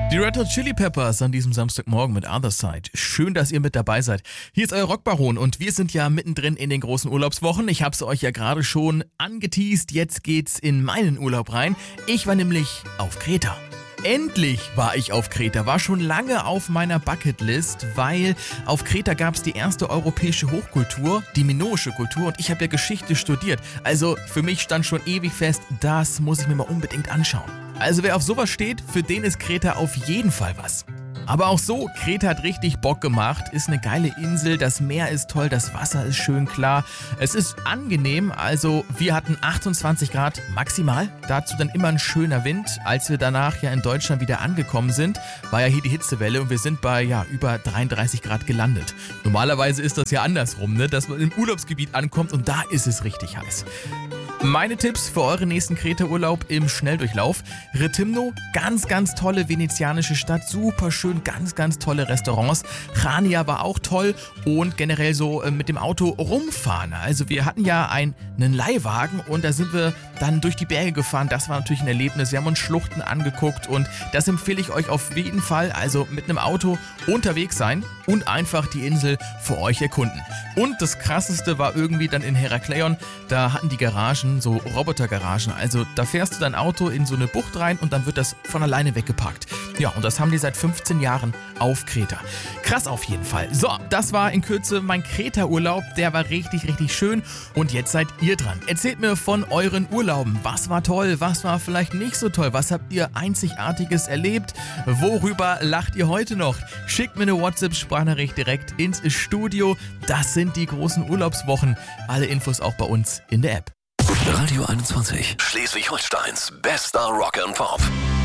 Die Red Hot Chili Peppers an diesem Samstagmorgen mit Other Side. Schön, dass ihr mit dabei seid. Hier ist euer Rockbaron und wir sind ja mittendrin in den großen Urlaubswochen. Ich hab's euch ja gerade schon angeteast, jetzt geht's in meinen Urlaub rein. Ich war nämlich auf Kreta. Endlich war ich auf Kreta, war schon lange auf meiner Bucketlist, weil auf Kreta gab es die erste europäische Hochkultur, die minoische Kultur, und ich habe ja Geschichte studiert. Also für mich stand schon ewig fest, das muss ich mir mal unbedingt anschauen. Also wer auf sowas steht, für den ist Kreta auf jeden Fall was. Aber auch so, Kreta hat richtig Bock gemacht, ist eine geile Insel, das Meer ist toll, das Wasser ist schön klar, es ist angenehm, also wir hatten 28 Grad maximal, dazu dann immer ein schöner Wind. Als wir danach ja in Deutschland wieder angekommen sind, war ja hier die Hitzewelle und wir sind bei über 33 Grad gelandet. Normalerweise ist das ja andersrum, ne? Dass man im Urlaubsgebiet ankommt und da ist es richtig heiß. Meine Tipps für euren nächsten Kreta-Urlaub im Schnelldurchlauf. Rethymno, ganz, ganz tolle venezianische Stadt, super schön, ganz, ganz tolle Restaurants. Chania war auch toll und generell so mit dem Auto rumfahren. Also wir hatten ja einen Leihwagen und da sind wir dann durch die Berge gefahren. Das war natürlich ein Erlebnis. Wir haben uns Schluchten angeguckt und das empfehle ich euch auf jeden Fall. Also mit einem Auto unterwegs sein und einfach die Insel für euch erkunden. Und das Krasseste war irgendwie dann in Herakleion, da hatten die Garagen so Robotergaragen. Also da fährst du dein Auto in so eine Bucht rein und dann wird das von alleine weggeparkt. Ja, und das haben die seit 15 Jahren auf Kreta. Krass auf jeden Fall. So, das war in Kürze mein Kreta-Urlaub. Der war richtig, richtig schön. Und jetzt seid ihr dran. Erzählt mir von euren Urlauben. Was war toll? Was war vielleicht nicht so toll? Was habt ihr Einzigartiges erlebt? Worüber lacht ihr heute noch? Schickt mir eine WhatsApp-Sprachnachricht direkt ins Studio. Das sind die großen Urlaubswochen. Alle Infos auch bei uns in der App. Radio 21, Schleswig-Holsteins bester Rock and Pop.